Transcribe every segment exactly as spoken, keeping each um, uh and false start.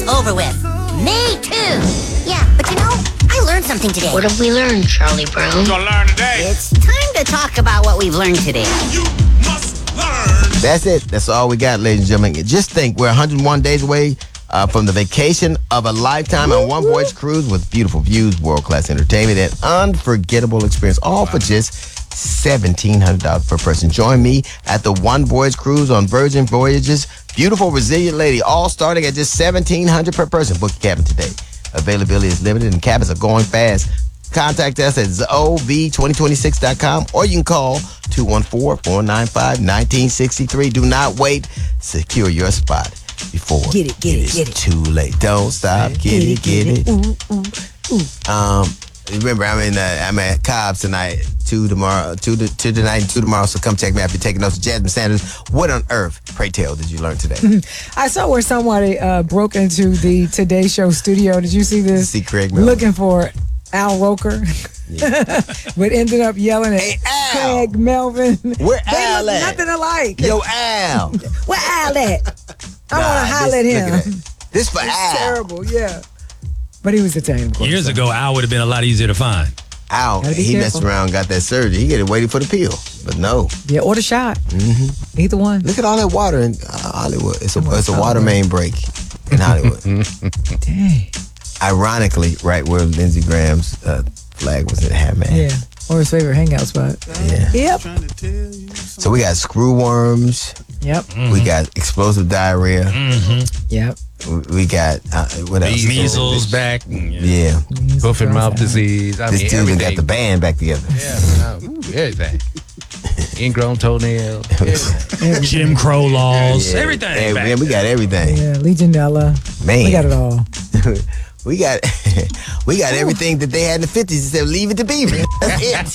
over with. Me too. Yeah, but you know, I learned something today. What have we learned, Charlie Brown? You're gonna learn today. It's time to talk about what we've learned today. You must learn. That's it. That's all we got, ladies and gentlemen. Just think, we're one hundred one days away uh, from the vacation of a lifetime on One Voyage Cruise with beautiful views, world-class entertainment, and unforgettable experience, all for just seventeen hundred dollars per person. Join me at the One Voyage Cruise on Virgin Voyages. Beautiful, resilient lady, all starting at just seventeen hundred dollars per person. Book your cabin today. Availability is limited and cabins are going fast. Contact us at Z O V twenty twenty-six dot com or you can call two one four, four nine five, one nine six three. Do not wait. Secure your spot before Get it, get it, is get it. too late. Don't stop. Get it, get it. Ooh, ooh, ooh. Um, remember, I'm in. Uh, I'm at Cobb's tonight. Two tomorrow. Two to, two tonight and two tomorrow. So come check me out if you're taking notes. Jasmine Sanders. What on earth, pray tell, did you learn today? I saw where somebody uh, broke into the Today Show studio. Did you see this? See Craig Melvin. Looking for Al Roker, but ended up yelling at Hey, Al! Craig Melvin. Where They Al look at? nothing alike. Yo, Al. Where Al at? I Nah, want to holler at this- him. look that. This for It's Al. terrible, yeah. But he was detained, of course. Years ago, Al would have been a lot easier to find. Al, Gotta be he messed careful. around, got that surgery. He get it waiting for the pill, but no. Yeah, or the shot. Mm-hmm. Either one. Look at all that water in uh, Hollywood. It's a Come on, it's a water Hollywood. main break in Hollywood. Dang. Ironically, right where Lindsey Graham's uh, flag was at Hat Man. Yeah. Or his favorite hangout spot. Yeah. Yep. Trying to tell you something. So we got screw worms. Yep. We got explosive diarrhea. Yep. We- We got uh, what else? Measles back. Yeah. Foot and mouth disease. I This mean, dude done got everything. the band back together. Yeah, uh, ooh, everything. Ingrown toenail. everything. Jim Crow laws. Yeah. Everything. Hey, back man, we got everything. Yeah. Legionella. Man. We got it all. We got we got everything that they had in the fifties instead of Leave It to Beaver. That's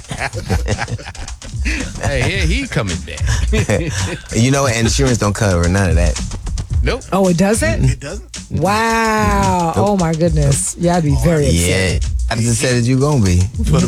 Hey, here he coming back. it. You know, and insurance don't cover none of that. Nope. Oh, it doesn't? It doesn't. Wow. Oh, my goodness. Yeah, I'd be very upset. Yeah. I just said that you gonna be.